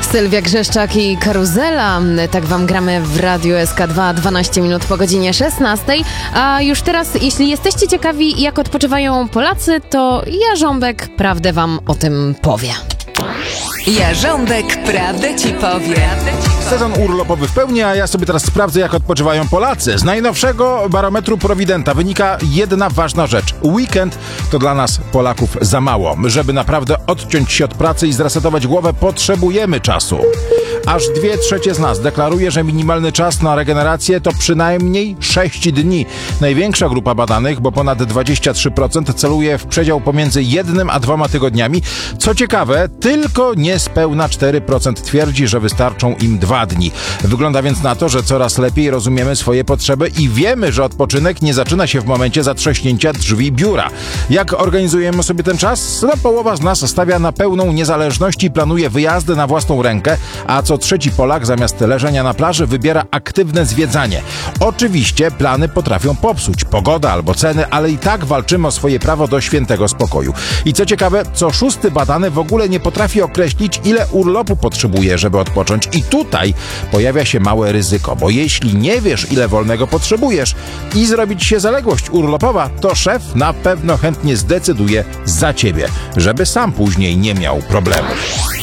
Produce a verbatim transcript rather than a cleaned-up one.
Sylwia Grzeszczak i Karuzela. Tak wam gramy w Radiu S K dwa, dwanaście minut po godzinie szesnastej. A już teraz, jeśli jesteście ciekawi, jak odpoczywają Polacy, to Jarząbek prawdę wam o tym powie. Jarząbek prawdę ci powie. Sezon urlopowy w pełni, a ja sobie teraz sprawdzę, jak odpoczywają Polacy. Z najnowszego barometru Prowidenta wynika jedna ważna rzecz. Weekend to dla nas, Polaków, za mało. Żeby naprawdę odciąć się od pracy i zresetować głowę, potrzebujemy czasu. Aż dwie trzecie z nas deklaruje, że minimalny czas na regenerację to przynajmniej sześć dni. Największa grupa badanych, bo ponad dwadzieścia trzy procent celuje w przedział pomiędzy jednym a dwoma tygodniami. Co ciekawe, tylko niespełna cztery procent twierdzi, że wystarczą im dwa dni. Wygląda więc na to, że coraz lepiej rozumiemy swoje potrzeby i wiemy, że odpoczynek nie zaczyna się w momencie zatrzaśnięcia drzwi biura. Jak organizujemy sobie ten czas? No, połowa z nas stawia na pełną niezależność i planuje wyjazdy na własną rękę, a co trzeci Polak zamiast leżenia na plaży wybiera aktywne zwiedzanie. Oczywiście plany potrafią popsuć pogoda albo ceny, ale i tak walczymy o swoje prawo do świętego spokoju. I co ciekawe, co szósty badany w ogóle nie potrafi określić, ile urlopu potrzebuje, żeby odpocząć. I tutaj pojawia się małe ryzyko, bo jeśli nie wiesz, ile wolnego potrzebujesz i zrobić się zaległość urlopowa, to szef na pewno chętnie zdecyduje za ciebie, żeby sam później nie miał problemów.